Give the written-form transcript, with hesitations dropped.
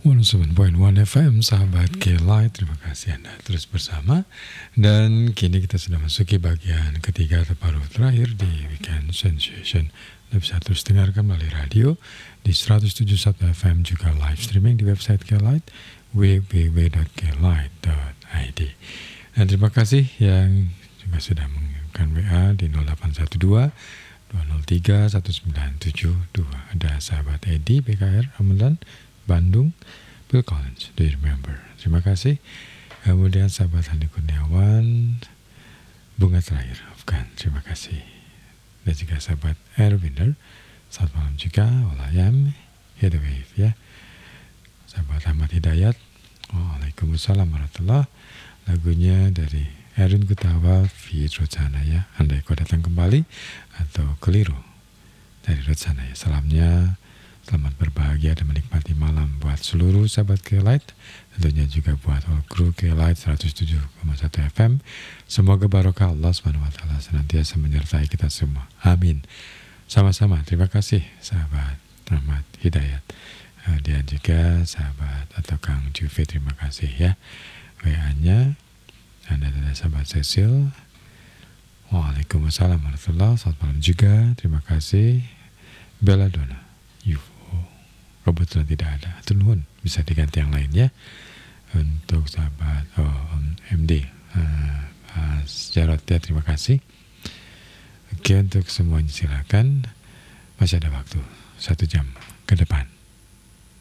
107.1 FM, sahabat K-Light, terima kasih Anda terus bersama. Dan kini kita sudah masuki bagian ketiga atau paruh terakhir di Weekend Sensation. Anda bisa terus dengarkan melalui radio di 107.1 FM, juga live streaming di website K-Light, www.klight.id. Dan terima kasih yang juga sudah mengirimkan WA di 0812 203 1972. Ada sahabat Edi, BKR, Ramadan, Bandung, Bill Collins, do you remember? Terima kasih. Kemudian sahabat Hani Kurniawan, bunga terakhir, Afgan, terima kasih. Dan juga sahabat Erwinder, selamat malam juga, Walayam, Hit the Wave ya. Sahabat Ahmad Hidayat, Waalaikumsalam warahmatullahi. Lagunya dari Erwin Kutawa, Fi Rotsana ya. Andai kau datang kembali atau keliru dari Rotsana ya. Salamnya, selamat berbahagia dan menikmati malam buat seluruh sahabat K-Light, tentunya juga buat all kru K-Light 107.1 FM. Semoga barokah Allah SWT senantiasa menyertai kita semua. Amin. Sama-sama. Terima kasih sahabat Ahmad Hidayat. Dan juga sahabat atau Kang Juve, terima kasih ya. WA-nya Anda ada sahabat Cecil. Waalaikumsalam warahmatullahi. Selamat malam juga. Terima kasih. Bella Dona. Kebetulan tidak ada, nuhun, bisa diganti yang lain ya. Untuk sahabat MD Jarot ya, terima kasih. Oke, untuk semuanya silakan, masih ada waktu 1 jam ke depan.